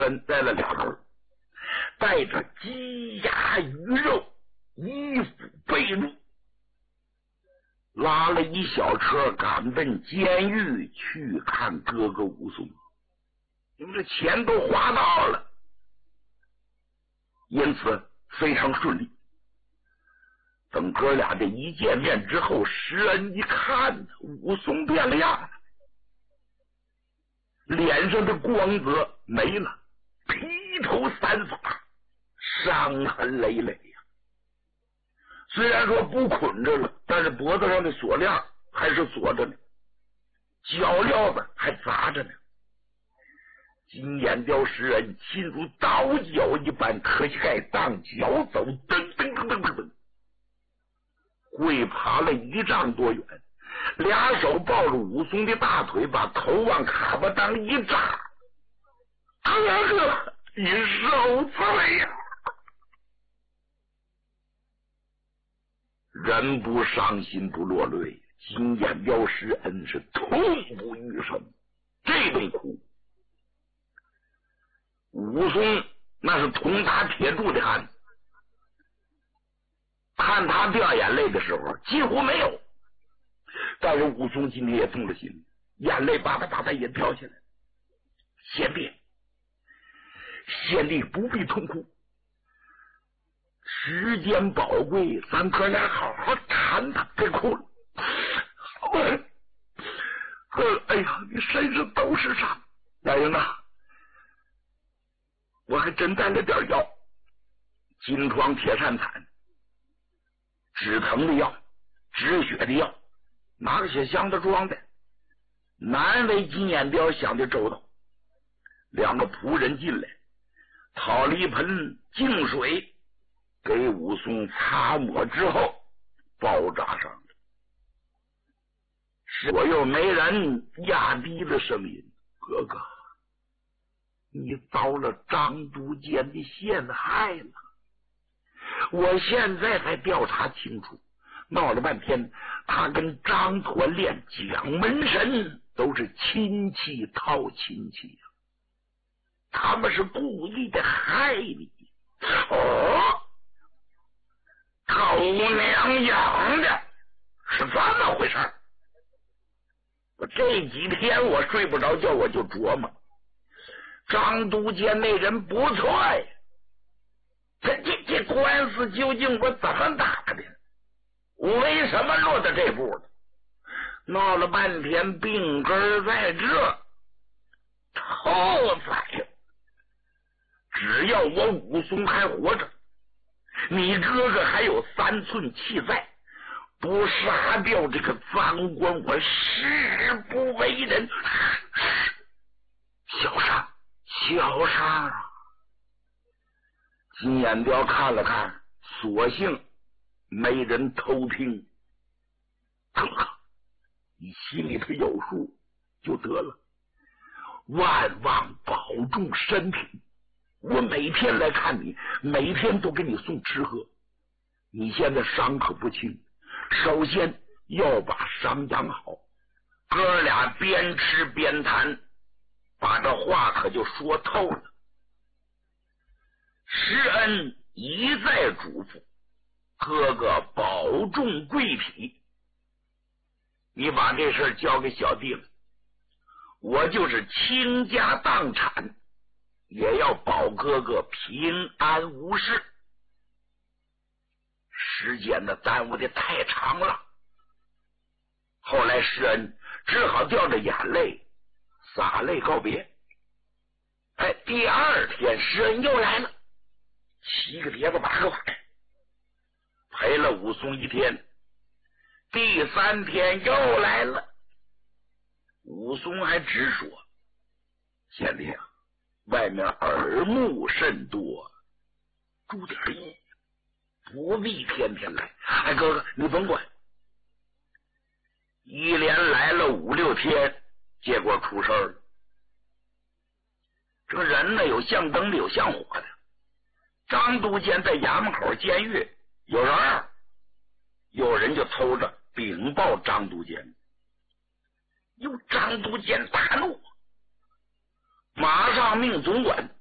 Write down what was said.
来了2人，带着鸡鸭鱼肉，衣服被褥，拉了一小车赶奔监狱去看哥哥武松。因为这钱都花到了，因此非常顺利。等哥俩这一见面之后，施恩一看，武松变了样了，脸上的光泽没了，披头散发，伤痕累累呀。虽然说不捆着了，但是脖子上的锁链还是锁着呢，脚镣子还扎着呢。金眼雕施恩心如刀绞一般，可盖荡脚走，噔噔噔噔噔噔，跪爬了1丈多远，俩手抱着武松的大腿，把头往卡巴当一扎，哥哥你受罪呀！人不伤心不落泪，金眼雕施恩是痛不欲生，这顿哭。武松那是铜打铁铸的汉子，看他掉眼泪的时候几乎没有，但是武松今天也动了心，眼泪吧嗒吧嗒也掉下来。贤弟不必痛哭，时间宝贵，咱哥俩好好谈谈，别哭了。哎呀，你身上都是伤。大人啊，我还真带了点药，金疮铁扇铲，止疼的药，止血的药，拿个小箱子装的。难为金眼雕想的周到，2个仆人进来，讨了一盆净水，给武松擦抹之后包扎上了。左右没人压低了声音：哥哥，你遭了张都监的陷害了。我现在才调查清楚，闹了半天，他跟张团练、蒋门神都是亲戚套亲戚呀，他们是故意的害你。哦，狗娘养的，是这么回事。我这几天我睡不着觉，我就琢磨，张都监那人不错呀，这官司究竟我怎么打的？我为什么落到这步了？闹了半天病根在这，后来只要我武松还活着，你哥哥还有3寸气在，不杀掉这个赃官，我誓不为人。小伤啊！金眼雕看了看，索性没人偷听。哥哥，你心里头有数就得了，万望保重身体。我每天来看你，每天都给你送吃喝。你现在伤可不轻，首先要把伤养好。哥俩边吃边谈，把这话可就说透了。施恩一再嘱咐哥哥保重贵体，你把这事交给小弟了，我就是倾家荡产也要保哥哥平安无事。时间呢耽误的太长了，后来施恩只好掉着眼泪洒泪告别。第2天施恩又来了，7个碟子8个碗，陪了武松1天。第3天又来了，武松还直说：贤弟啊，外面耳目甚多，注点意，不必天天来。哥哥你甭管。一连来了5、6天，结果出事了。这个人呢，有像灯的，有像火的。张都监在衙门口监狱有人就偷着禀报张都监，张都监大怒，马上命总管